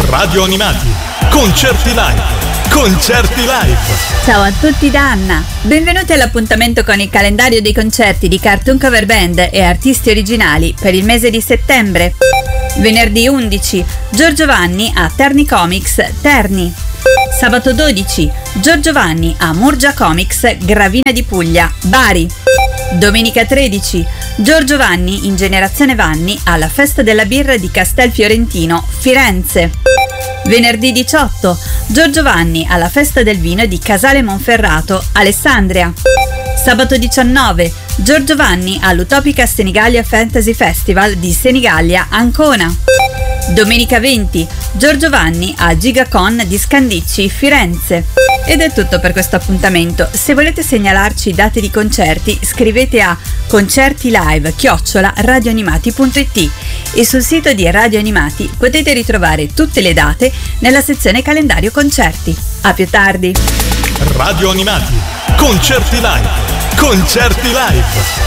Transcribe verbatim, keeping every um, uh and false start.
Radio Animati, concerti live, concerti live. Ciao a tutti da Anna, benvenuti all'appuntamento con il calendario dei concerti di Cartoon Cover Band e artisti originali per il mese di settembre. Venerdì undici, Giorgio Vanni a Terni Comics, Terni. Sabato dodici, Giorgio Vanni a Murgia Comics, Gravina di Puglia, Bari. Domenica tredici, Giorgio Vanni in Generazione Vanni alla Festa della Birra di Castelfiorentino, Firenze. Venerdì diciotto, Giorgio Vanni alla Festa del Vino di Casale Monferrato, Alessandria. Sabato diciannove, Giorgio Vanni all'Utopica Senigallia Fantasy Festival di Senigallia, Ancona. Domenica venti, Giorgio Vanni a Gigacon di Scandicci, Firenze. Ed è tutto per questo appuntamento. Se volete segnalarci date di concerti, scrivete a concertilive chiocciola radioanimati punto it e sul sito di Radio Animati potete ritrovare tutte le date nella sezione calendario concerti. A più tardi. Radio Animati, concerti live, concerti live.